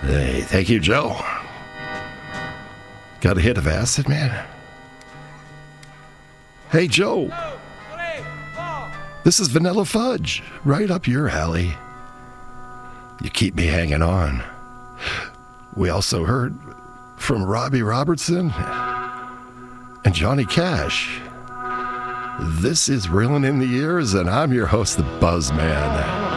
Hey, thank you, Joe. Got a hit of acid, man? Hey, Joe. 2, 3, 4. This is Vanilla Fudge, right up your alley. You keep me hanging on. We also heard from Robbie Robertson and Johnny Cash. This is Reelin' in the Years, and I'm your host, the Buzzman.